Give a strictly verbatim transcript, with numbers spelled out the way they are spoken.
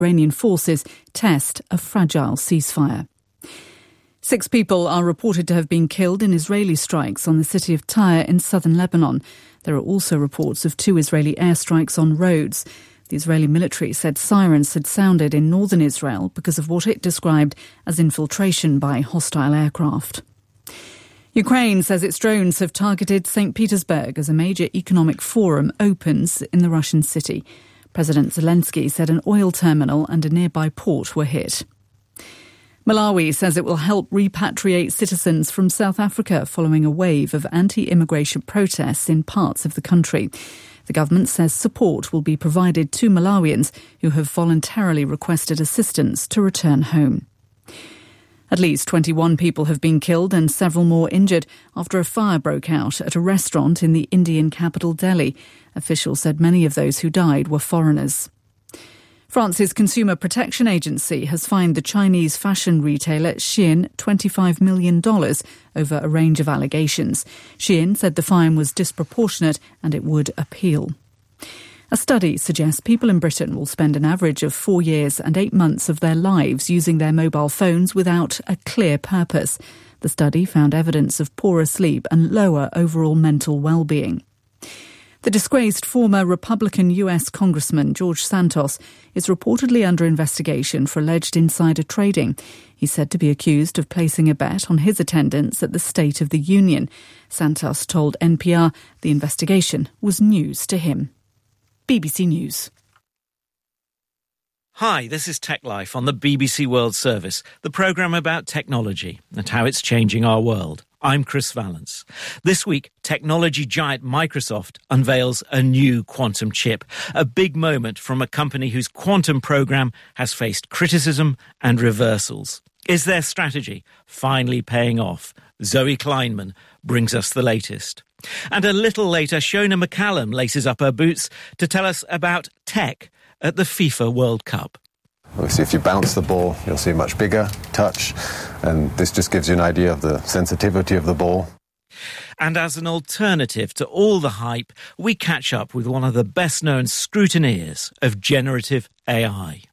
Iranian forces test a fragile ceasefire. Six people are reported to have been killed in Israeli strikes on the city of Tyre in southern Lebanon. There are also reports of two Israeli airstrikes on roads. The Israeli military said sirens had sounded in northern Israel because of what it described as infiltration by hostile aircraft. Ukraine says its drones have targeted Saint Petersburg as a major economic forum opens in the Russian city. President Zelensky said an oil terminal and a nearby port were hit. Malawi says it will help repatriate citizens from South Africa following a wave of anti-immigration protests in parts of the country. The government says support will be provided to Malawians who have voluntarily requested assistance to return home. At least twenty-one people have been killed and several more injured after a fire broke out at a restaurant in the Indian capital Delhi. Officials said many of those who died were foreigners. France's Consumer Protection Agency has fined the Chinese fashion retailer Shein twenty-five million dollars over a range of allegations. Shein said the fine was disproportionate and it would appeal. A study suggests people in Britain will spend an average of four years and eight months of their lives using their mobile phones without a clear purpose. The study found evidence of poorer sleep and lower overall mental well-being. The disgraced former Republican U S Congressman George Santos is reportedly under investigation for alleged insider trading. He's said to be accused of placing a bet on his attendance at the State of the Union. Santos told N P R the investigation was news to him. B B C News. Hi, this is Tech Life on the B B C World Service, the programme about technology and how it's changing our world. I'm Chris Vallance. This week, technology giant Microsoft unveils a new quantum chip, a big moment from a company whose quantum programme has faced criticism and reversals. Is their strategy finally paying off? Zoe Kleinman brings us the latest. And a little later, Shona McCallum laces up her boots to tell us about tech at the FIFA World Cup. Obviously, if you bounce the ball, you'll see much bigger touch, and this just gives you an idea of the sensitivity of the ball. And as an alternative to all the hype, we catch up with one of the best-known scrutineers of generative A I.